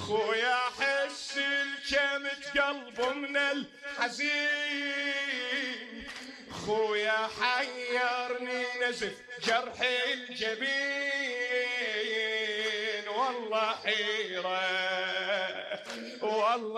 خويا حس الكمت قلب من الحزين، خويا حيرني نزف جرحي الجبين، والله حيرة والله